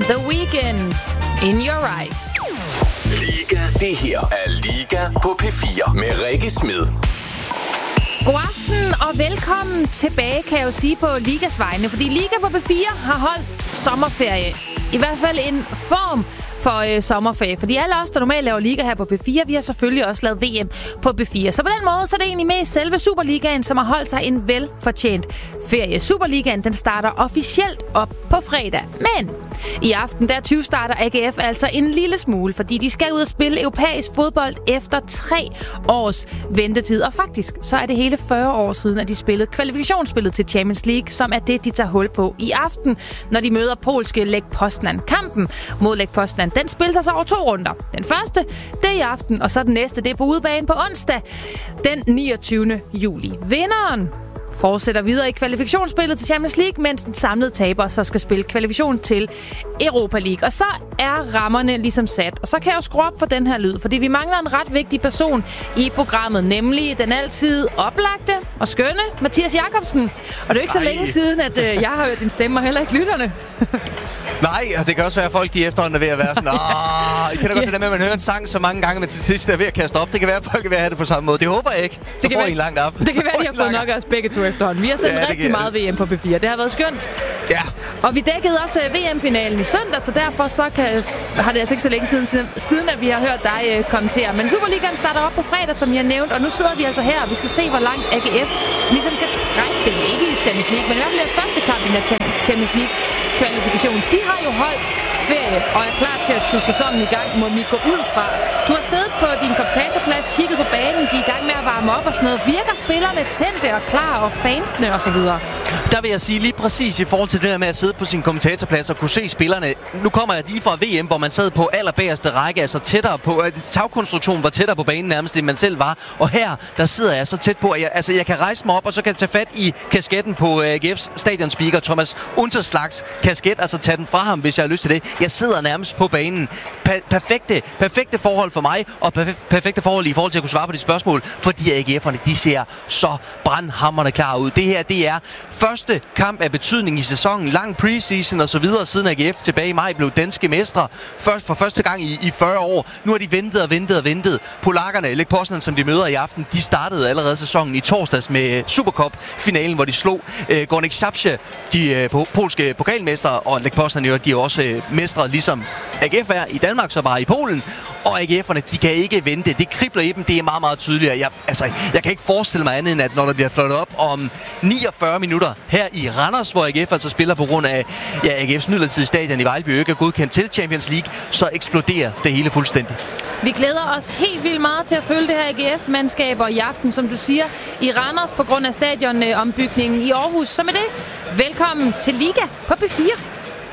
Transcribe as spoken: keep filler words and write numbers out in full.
The Weeknd, In Your Eyes. Liga, det her er Liga på P fire med Rikke Smed. God aften og velkommen tilbage, kan jeg jo sige på Ligas vegne, fordi Liga på P fire har holdt sommerferie. I hvert fald en form for øh, sommerferie, fordi alle os, der normalt laver Liga her på P fire, vi har selvfølgelig også lavet V M på P fire. Så på den måde, så er det egentlig med selve Superligaen, som har holdt sig en velfortjent ferie. Superligaen, den starter officielt op på fredag, men i aften, der tyve starter A G F altså en lille smule, fordi de skal ud og spille europæisk fodbold efter tre års ventetid. Og faktisk, så er det hele fyrre år siden, at de spillede kvalifikationsspillet til Champions League, som er det, de tager hul på i aften, når de møder polske Lech Poznan. Kampen mod Lech Poznan, den spiller sig over to runder. Den første, det er i aften, og så den næste, det er på udebane på onsdag, den niogtyvende juli. Vinderen fortsætter videre i kvalifikationsspillet til Champions League, mens den samlede taber så skal spille kvalifikation til Europa League. Og så er rammerne ligesom sat. Og så kan jeg jo skrue op for den her lyd, fordi vi mangler en ret vigtig person i programmet, nemlig den altid oplagte og skønne Mathias Jakobsen. Og det er jo ikke så Ej. længe siden, at øh, jeg har hørt din stemme, og heller ikke lytterne. Nej, og det kan også være, at folk de efterhånden er ved at være sådan, åh, I kan da godt yeah. det der med, at man hører en sang så mange gange, men til sidst er ved at kaste op. Det kan være, at folk er ved at have det på samme måde. Det håber jeg ikke. Så det får I en lang aften. Det kan være, at I har fået nok af os begge to efterhånden. Vi har sendt ja, rigtig meget V M på P fire. Det har været skønt. Ja. Og vi dækkede også V M-finalen i søndag, så derfor så kan, har det altså ikke så længe siden, siden at vi har hørt dig øh, kommentere. Men Superligaen starter op på fredag, som jeg nævnte, og nu sidder vi altså her, og vi skal se, hvor langt A G F ligesom kan trække den. Ikke i Champions League, men i hvert fald deres første kamp i den Champions League-kvalifikation. De har jo holdt ferie og er klar til at skrue sæsonen i gang, må vi gå ud fra. Du har siddet på din kommentatorplads, kigget på banen, de er i gang med at varme op og sådan noget. Virker spillerne tændte og klar, og fansene og så videre? Der vil jeg sige lige præcis i forhold til det der med at sidde på sin kommentatorplads og kunne se spillerne. Nu kommer jeg lige fra V M, hvor man sad på allerbagerste række, altså tættere på. Tagkonstruktionen var tættere på banen nærmest, end man selv var. Og her, der sidder jeg så tæt på, at jeg, altså, jeg kan rejse mig op, og så kan jeg tage fat i kasketten på A G F's stadionspeaker, Thomas Unterslags kasket, altså tage den fra ham, hvis jeg har lyst til det. Jeg sidder nærmest på banen. Per- perfekte, perfekte forhold for mig, og perf- perfekte forhold i forhold til at kunne svare på de spørgsmål, fordi A G F'erne, de ser så brandhamrende klar ud. Det her, det er første kamp af betydning i sæsonen, lang preseason og så videre, siden A G F tilbage i maj blev danske mestre. Først for første gang i, i fyrre år. Nu har de ventet og ventet og ventet. Polakkerne, Lech Poznan, som de møder i aften, de startede allerede sæsonen i torsdags med Supercup-finalen, hvor de slog øh, Górnik Zabrze, de øh, polske pokalmestre, og Lech Poznan, de er også øh, mestre, ligesom A G F er i Danmark, så bare i Polen. Og A G F'erne, de kan ikke vente. Det kribler i dem, det er meget, meget tydeligt. Jeg, altså, jeg kan ikke forestille mig andet end, at når der bliver flottet op om niogfyrre minutter her i Randers, hvor A G F altså spiller på grund af ja, A G F's midlertidige stadion i Vejlby ikke er godkendt til Champions League, så eksploderer det hele fuldstændig. Vi glæder os helt vildt meget til at følge det her A G F-mandskaber i aften, som du siger, i Randers på grund af stadionombygningen i Aarhus. Så med det, velkommen til Liga på P fire.